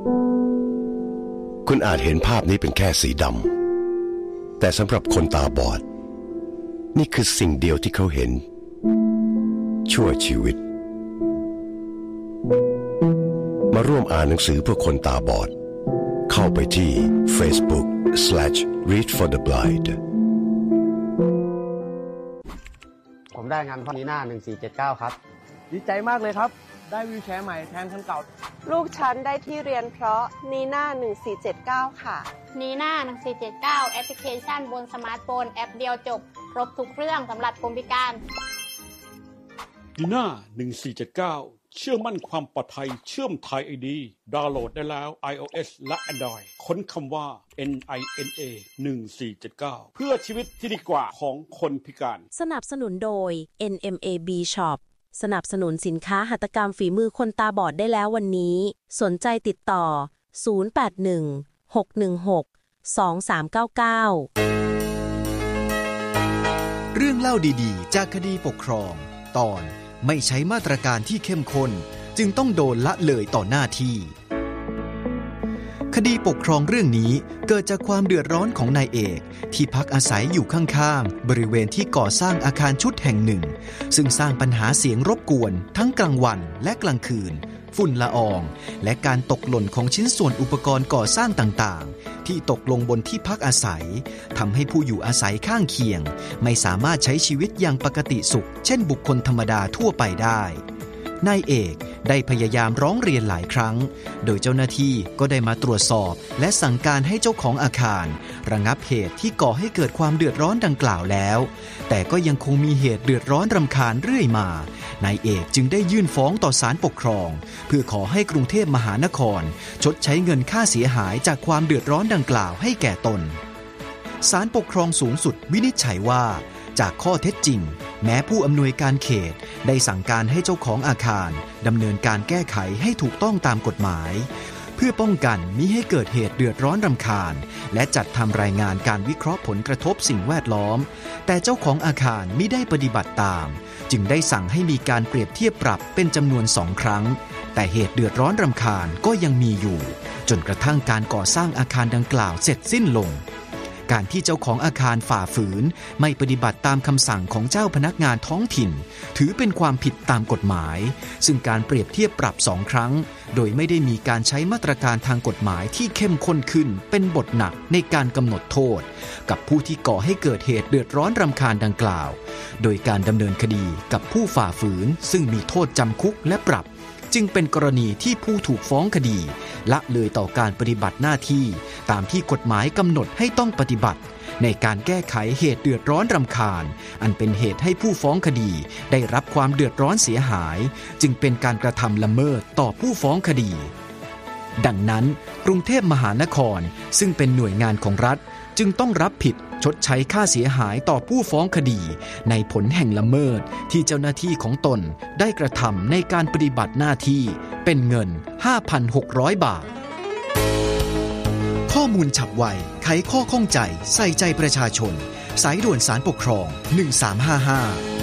คุณอาจเห็นภาพนี้เป็นแค่สีดำแต่สำหรับคนตาบอดนี่คือสิ่งเดียวที่เขาเห็นชั่วชีวิตมาร่วมอ่านหนังสือเพื่อคนตาบอดเข้าไปที่ Facebook/Read for the Blind ผมได้งานพ่อนีน่า1479ครับดีใจมากเลยครับได้วีลแชร์ใหม่แทนคันเก่าลูกฉันได้ที่เรียนเพราะนีน่า1479ค่ะนีน่า1479แอปพลิเคชันบนสมาร์ทโฟนแอปเดียวจบครบทุกเรื่องสำหรับคนพิการนีน่า1479เชื่อมั่นความปลอดภัยเชื่อมไทย ID ดาวน์โหลดได้แล้ว iOS และ Android ค้นคำว่า NINA 1479เพื่อชีวิตที่ดีกว่าของคนพิการสนับสนุนโดย NMAB Shop สนับสนุนสินค้าหัตถกรรมฝีมือคนตาบอดได้แล้ววันนี้สนใจติดต่อ081-616-2399 เรื่องเล่าดีๆจากคดีปกครองตอนไม่ใช้มาตรการที่เข้มข้นจึงต้องโดนละเลยต่อหน้าที่คดีปกครองเรื่องนี้เกิดจากความเดือดร้อนของนายเอกที่พักอาศัยอยู่ข้างๆบริเวณที่ก่อสร้างอาคารชุดแห่งหนึ่งซึ่งสร้างปัญหาเสียงรบกวนทั้งกลางวันและกลางคืนฝุ่นละอองและการตกหล่นของชิ้นส่วนอุปกรณ์ก่อสร้างต่างๆที่ตกลงบนที่พักอาศัยทำให้ผู้อยู่อาศัยข้างเคียงไม่สามารถใช้ชีวิตอย่างปกติสุขเช่นบุคคลธรรมดาทั่วไปได้นายเอกได้พยายามร้องเรียนหลายครั้งโดยเจ้าหน้าที่ก็ได้มาตรวจสอบและสั่งการให้เจ้าของอาคารระงับเหตุที่ก่อให้เกิดความเดือดร้อนดังกล่าวแล้วแต่ก็ยังคงมีเหตุเดือดร้อนรำคาญเรื่อยมานายเอกจึงได้ยื่นฟ้องต่อศาลปกครองเพื่อขอให้กรุงเทพมหานครชดใช้เงินค่าเสียหายจากความเดือดร้อนดังกล่าวให้แก่ตนศาลปกครองสูงสุดวินิจฉัยว่าจากข้อเท็จจริงแม้ผู้อำนวยการเขตได้สั่งการให้เจ้าของอาคารดำเนินการแก้ไขให้ถูกต้องตามกฎหมายเพื่อป้องกันมิให้เกิดเหตุเดือดร้อนรำคาญและจัดทำรายงานการวิเคราะห์ผลกระทบสิ่งแวดล้อมแต่เจ้าของอาคารมิได้ปฏิบัติตามจึงได้สั่งให้มีการเปรียบเทียบปรับเป็นจำนวน2 ครั้งแต่เหตุเดือดร้อนรำคาญก็ยังมีอยู่จนกระทั่งการก่อสร้างอาคารดังกล่าวเสร็จสิ้นลงการที่เจ้าของอาคารฝ่าฝืนไม่ปฏิบัติตามคำสั่งของเจ้าพนักงานท้องถิ่นถือเป็นความผิดตามกฎหมายซึ่งการเปรียบเทียบปรับ2 ครั้งโดยไม่ได้มีการใช้มาตรการทางกฎหมายที่เข้มข้นขึ้นเป็นบทหนักในการกำหนดโทษกับผู้ที่ก่อให้เกิดเหตุเดือดร้อนรำคาญดังกล่าวโดยการดำเนินคดีกับผู้ฝ่าฝืนซึ่งมีโทษจำคุกและปรับจึงเป็นกรณีที่ผู้ถูกฟ้องคดีละเลยต่อการปฏิบัติหน้าที่ตามที่กฎหมายกำหนดให้ต้องปฏิบัติในการแก้ไขเหตุเดือดร้อนรำคาญอันเป็นเหตุให้ผู้ฟ้องคดีได้รับความเดือดร้อนเสียหายจึงเป็นการกระทำละเมิดต่อผู้ฟ้องคดีดังนั้นกรุงเทพมหานครซึ่งเป็นหน่วยงานของรัฐจึงต้องรับผิดชดใช้ค่าเสียหายต่อผู้ฟ้องคดีในผลแห่งละเมิดที่เจ้าหน้าที่ของตนได้กระทำในการปฏิบัติหน้าที่เป็นเงิน 5,600 บาทข้อมูลฉับไวไขข้อข้องใจใส่ใจประชาชนสายด่วนศาลปกครอง1355